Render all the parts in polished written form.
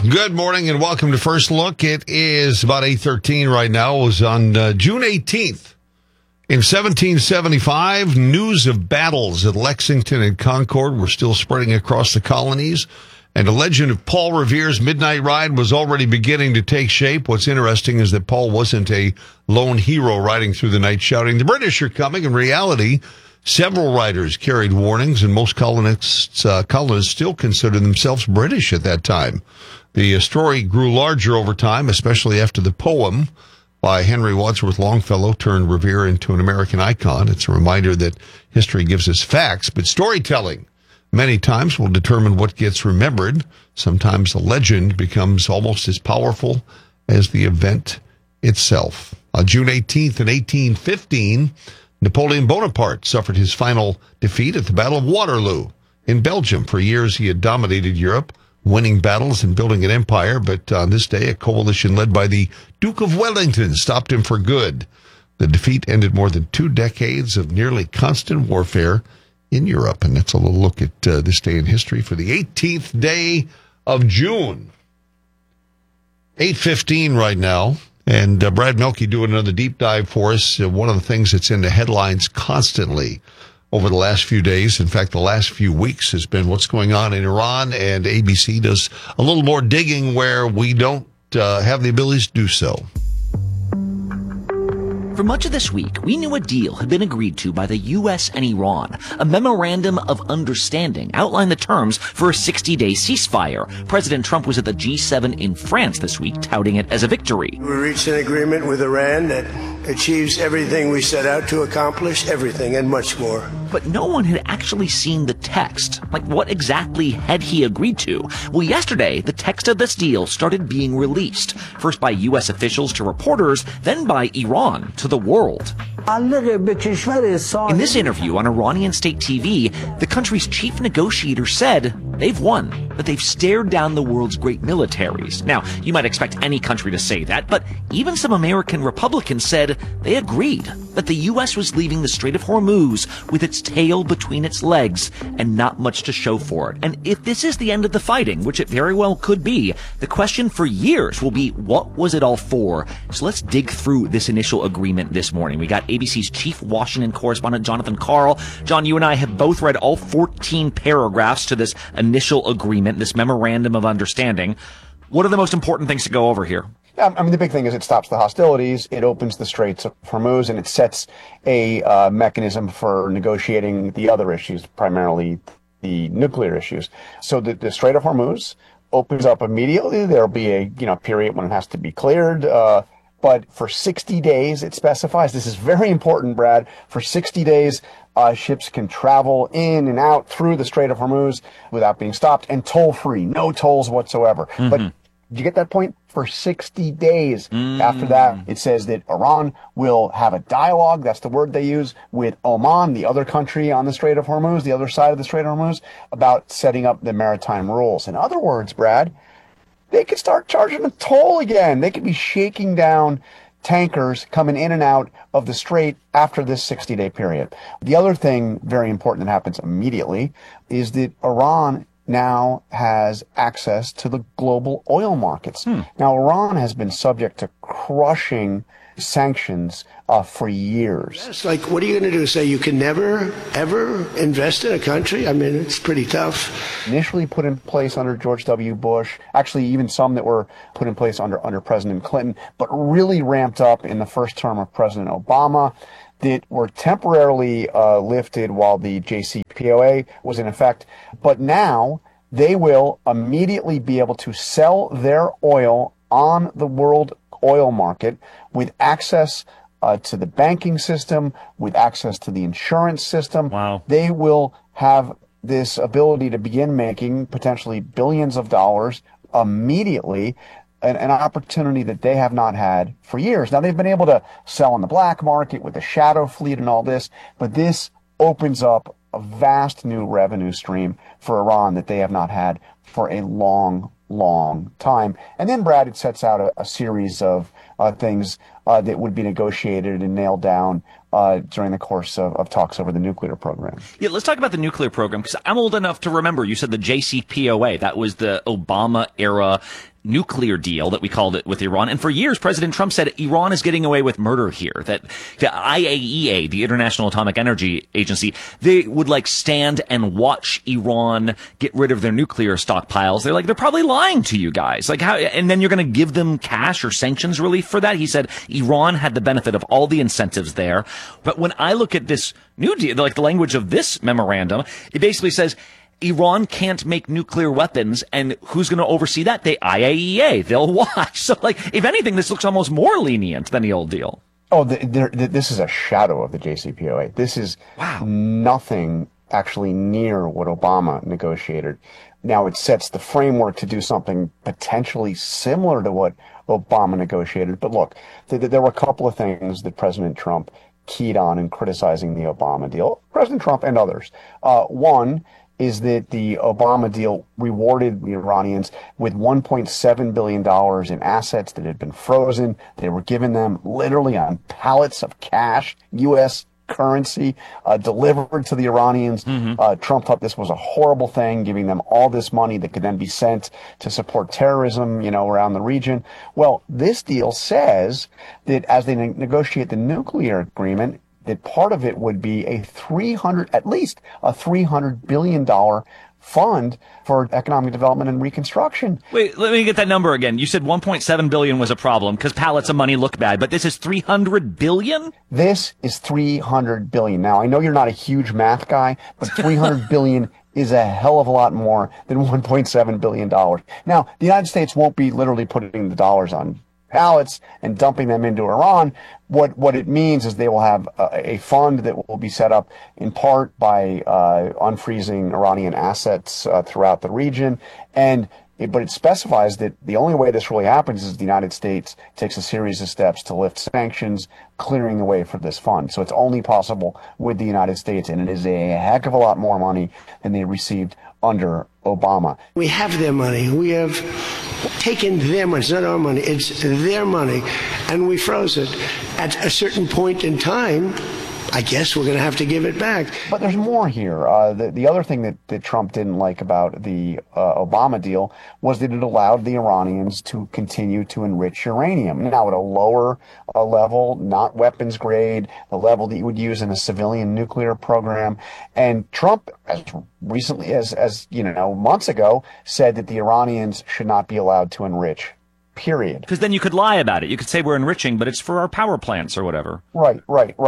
Good morning and welcome to First Look. It is about 8:13 right now. It was on June 18th. In 1775, news of battles at Lexington and Concord were still spreading across the colonies, and the legend of Paul Revere's midnight ride was already beginning to take shape. What's interesting is that Paul wasn't a lone hero riding through the night shouting, "The British are coming." In reality, several riders carried warnings, and most colonists still considered themselves British at that time. The story grew larger over time, especially after the poem by Henry Wadsworth Longfellow turned Revere into an American icon. It's a reminder that history gives us facts, but storytelling many times will determine what gets remembered. Sometimes a legend becomes almost as powerful as the event itself. On June 18th in 1815, Napoleon Bonaparte suffered his final defeat at the Battle of Waterloo in Belgium. For years, he had dominated Europe, winning battles and building an empire, but on this day, a coalition led by the Duke of Wellington stopped him for good. The defeat ended more than 2 decades of nearly constant warfare in Europe, and that's a little look at this day in history for the 18th day of June. 8:15 right now, and Brad Melke doing another deep dive for us. One of the things that's in the headlines constantly over the last few days, in fact, the last few weeks, has been what's going on in Iran, and ABC does a little more digging where we don't have the ability to do so. For much of this week, we knew a deal had been agreed to by the U.S. and Iran. A memorandum of understanding outlined the terms for a 60-day ceasefire. President Trump was at the G7 in France this week, touting it as a victory. We reached an agreement with Iran that achieves everything we set out to accomplish, everything and much more. But no one had actually seen the text. Like, what exactly had he agreed to? Well, yesterday, the text of this deal started being released. First by U.S. officials to reporters, then by Iran to the world. In this interview on Iranian state TV, the country's chief negotiator said they've won, but they've stared down the world's great militaries. Now, you might expect any country to say that, but even some American Republicans said they agreed that the U.S. was leaving the Strait of Hormuz with its tail between its legs and not much to show for it. And if this is the end of the fighting, which it very well could be, the question for years will be, what was it all for? So let's dig through this initial agreement this morning. We got ABC's chief Washington correspondent, Jonathan Karl. John, you and I have both read all 14 paragraphs to this initial agreement, this memorandum of understanding. What are the most important things to go over here? I mean, the big thing is it stops the hostilities, it opens the Straits of Hormuz, and it sets a mechanism for negotiating the other issues, primarily the nuclear issues. So the Strait of Hormuz opens up immediately. There'll be a period when it has to be cleared. But for 60 days, it specifies, this is very important, Brad, for 60 days, ships can travel in and out through the Strait of Hormuz without being stopped, and toll-free, no tolls whatsoever. Mm-hmm. But did you get that point? For 60 days. After that, it says that Iran will have a dialogue, that's the word they use, with Oman, the other country on the Strait of Hormuz, the other side of the Strait of Hormuz, about setting up the maritime rules. In other words, Brad, they could start charging a toll again. They could be shaking down tankers coming in and out of the strait after this 60-day period. The other thing very important that happens immediately is that Iran now has access to the global oil markets. Now, Iran has been subject to crushing sanctions for years. It's like, what are you going to do? Say you can never, ever invest in a country? I mean, it's pretty tough. Initially put in place under George W. Bush, actually even some that were put in place under President Clinton, but really ramped up in the first term of President Obama, that were temporarily lifted while the JCPOA was in effect. But now they will immediately be able to sell their oil on the world oil market with access to the banking system, with access to the insurance system. Wow. They will have this ability to begin making potentially billions of dollars immediately, an opportunity that they have not had for years. Now, they've been able to sell on the black market with the shadow fleet and all this, but this opens up a vast new revenue stream for Iran that they have not had for a long time. And then, Brad, it sets out a series of things that would be negotiated and nailed down during the course of talks over the nuclear program. Yeah, let's talk about the nuclear program, because I'm old enough to remember you said the JCPOA. That was the Obama era nuclear deal that we called it with Iran. And for years, President Trump said Iran is getting away with murder here, that the IAEA, the International Atomic Energy Agency, they would like stand and watch Iran get rid of their nuclear stockpiles. They're like, they're probably lying to you guys. Like, how, and then you're going to give them cash or sanctions relief for that? He said Iran had the benefit of all the incentives there. But when I look at this new deal, like the language of this memorandum, it basically says Iran can't make nuclear weapons, and who's going to oversee that? The IAEA. They'll watch. So, like, if anything, this looks almost more lenient than the old deal. Oh, this is a shadow of the JCPOA. This is nothing actually near what Obama negotiated. Now, it sets the framework to do something potentially similar to what Obama negotiated. But look, there were a couple of things that President Trump keyed on in criticizing the Obama deal. President Trump and others. One is that the Obama deal rewarded the Iranians with $1.7 billion in assets that had been frozen. They were given them literally on pallets of cash, U.S. currency, delivered to the Iranians. Trump thought this was a horrible thing, giving them all this money that could then be sent to support terrorism, around the region. Well, this deal says that as they negotiate the nuclear agreement, that part of it would be at least a $300 billion fund for economic development and reconstruction. Wait, let me get that number again. You said 1.7 billion was a problem because pallets of money look bad, but this is 300 billion? This is 300 billion. Now, I know you're not a huge math guy, but 300 billion is a hell of a lot more than $1.7 billion. Now, the United States won't be literally putting the dollars on pallets and dumping them into Iran. What it means is they will have a fund that will be set up in part by unfreezing Iranian assets throughout the region. But it specifies that the only way this really happens is the United States takes a series of steps to lift sanctions, clearing the way for this fund. So it's only possible with the United States, and it is a heck of a lot more money than they received under Obama. We have their money. We have taken their money. It's not our money. It's their money. And we froze it. At a certain point in time, I guess we're going to have to give it back. But there's more here. The other thing that Trump didn't like about the Obama deal was that it allowed the Iranians to continue to enrich uranium. Now, at a lower level, not weapons grade, the level that you would use in a civilian nuclear program. And Trump, as recently as months ago, said that the Iranians should not be allowed to enrich. Period. Because then you could lie about it. You could say we're enriching, but it's for our power plants or whatever. Right.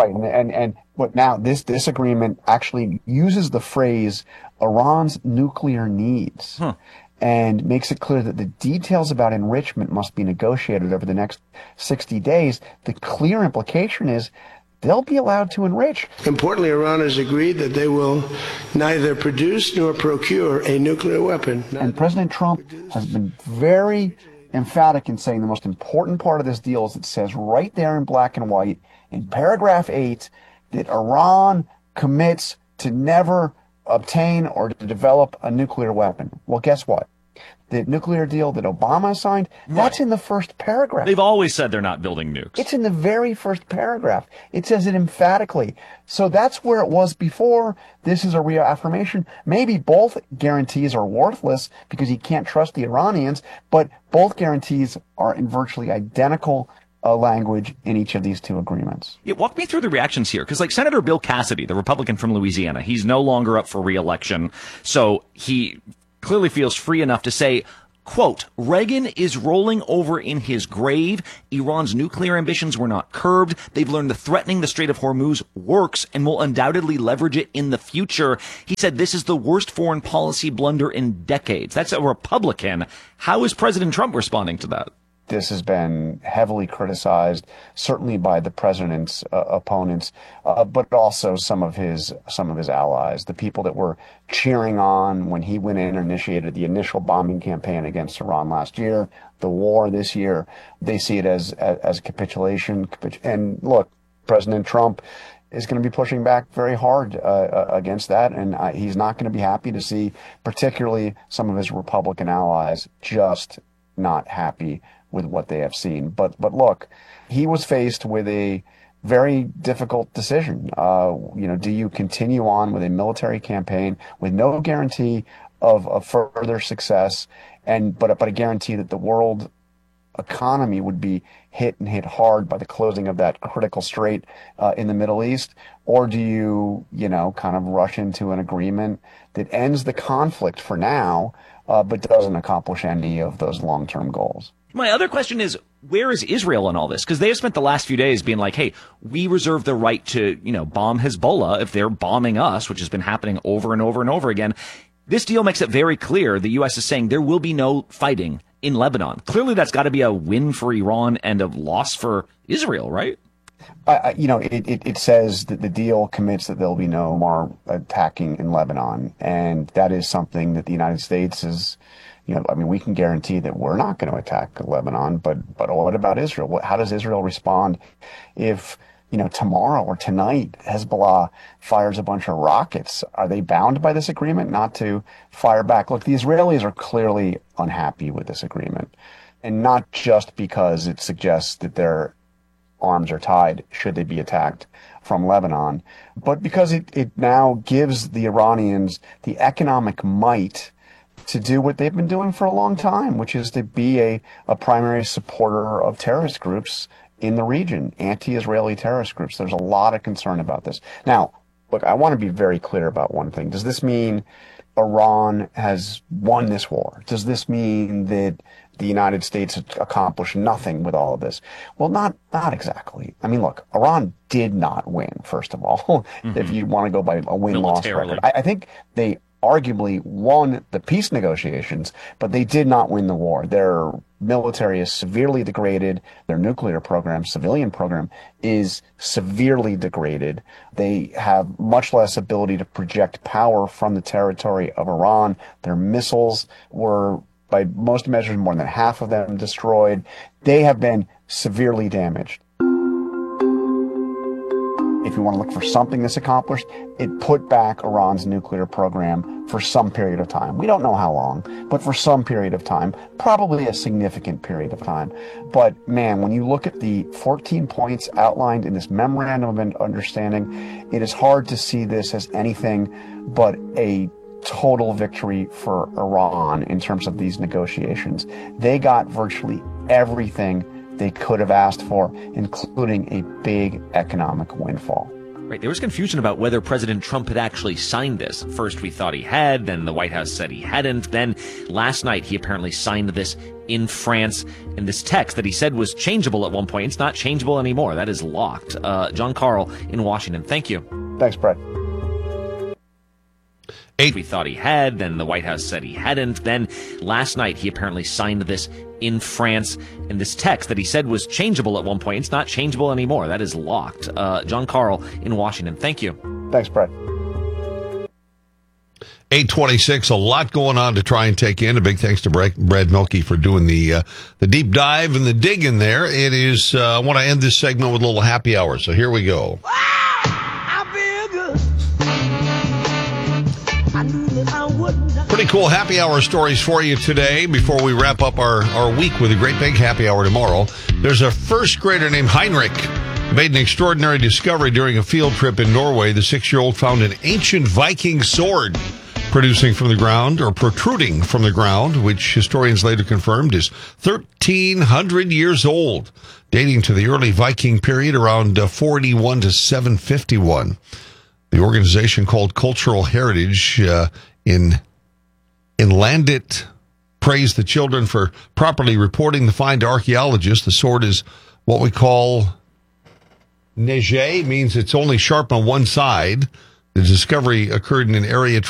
And but now this agreement actually uses the phrase Iran's nuclear needs and makes it clear that the details about enrichment must be negotiated over the next 60 days. The clear implication is they'll be allowed to enrich. Importantly, Iran has agreed that they will neither produce nor procure a nuclear weapon. And President Trump has been very emphatic in saying the most important part of this deal is it says right there in black and white in paragraph 8 that Iran commits to never obtain or to develop a nuclear weapon. Well, guess what? The nuclear deal that Obama signed, that's in the first paragraph. They've always said they're not building nukes. It's in the very first paragraph. It says it emphatically. So that's where it was before. This is a reaffirmation. Maybe both guarantees are worthless because he can't trust the Iranians, but both guarantees are in virtually identical language in each of these two agreements. Yeah, walk me through the reactions here, because like Senator Bill Cassidy, the Republican from Louisiana, he's no longer up for re-election, so he clearly feels free enough to say, quote, Reagan is rolling over in his grave. Iran's nuclear ambitions were not curbed. They've learned that threatening the Strait of Hormuz works and will undoubtedly leverage it in the future. He said this is the worst foreign policy blunder in decades. That's a Republican. How is President Trump responding to that? This has been heavily criticized, certainly by the president's opponents, but also some of his allies, the people that were cheering on when he went in and initiated the initial bombing campaign against Iran last year, the war this year. They see it as capitulation. And look, President Trump is going to be pushing back very hard against that, and he's not going to be happy to see, particularly some of his Republican allies, just not happy with what they have seen. But look, he was faced with a very difficult decision. Do you continue on with a military campaign with no guarantee of further success, but a guarantee that the world economy would be hit hard by the closing of that critical strait in the Middle East? Or do you kind of rush into an agreement that ends the conflict for now, but doesn't accomplish any of those long-term goals? My other question is, where is Israel in all this? Because they have spent the last few days being like, hey, we reserve the right to, bomb Hezbollah if they're bombing us, which has been happening over and over and over again. This deal makes it very clear the U.S. is saying there will be no fighting in Lebanon. Clearly, that's got to be a win for Iran and a loss for Israel, right? It says that the deal commits that there'll be no more attacking in Lebanon. And that is something that the United States is, we can guarantee that we're not going to attack Lebanon. But what about Israel? How does Israel respond if, tomorrow or tonight Hezbollah fires a bunch of rockets? Are they bound by this agreement not to fire back? Look, the Israelis are clearly unhappy with this agreement. And not just because it suggests that their arms are tied should they be attacked from Lebanon, but because it now gives the Iranians the economic might to do what they've been doing for a long time, which is to be a primary supporter of terrorist groups in the region, anti-Israeli terrorist groups. There's a lot of concern about this. Now, look, I want to be very clear about one thing. Does this mean Iran has won this war? Does this mean that the United States has accomplished nothing with all of this? Well, not exactly. I mean, look, Iran did not win, first of all, if you want to go by a win-loss record. I think they arguably won the peace negotiations, but they did not win the war. Their military is severely degraded. Their nuclear program, civilian program, is severely degraded. They have much less ability to project power from the territory of Iran. Their missiles were, by most measures, more than half of them destroyed. They have been severely damaged. If you want to look for something that's accomplished, it put back Iran's nuclear program for some period of time. We don't know how long, but for some period of time, probably a significant period of time. But man, when you look at the 14 points outlined in this memorandum of understanding, it is hard to see this as anything but a total victory for Iran in terms of these negotiations. They got virtually everything they could have asked for, including a big economic windfall. Right. There was confusion about whether President Trump had actually signed this. First, we thought he had. Then the White House said he hadn't. Then last night, he apparently signed this in France. And this text that he said was changeable at one point, it's not changeable anymore. That is locked. John Carl in Washington. Thank you. Thanks, Brett. We thought he had. Then the White House said he hadn't. Then last night, he apparently signed this in France. And this text that he said was changeable at one point, it's not changeable anymore. That is locked. John Carl in Washington. Thank you. Thanks, Brett. 8:26, a lot going on to try and take in. A big thanks to Brad Mielke for doing the deep dive and the dig in there. It is, I want to end this segment with a little happy hour. So here we go. Pretty cool happy hour stories for you today before we wrap up our week with a great big happy hour tomorrow. There's a first grader named Heinrich made an extraordinary discovery during a field trip in Norway. The 6-year-old found an ancient Viking sword protruding from the ground, which historians later confirmed is 1,300 years old, dating to the early Viking period around 481 to 751. The organization called Cultural Heritage in Landit praised the children for properly reporting the find to archaeologists. The sword is what we call neige, means it's only sharp on one side. The discovery occurred in an area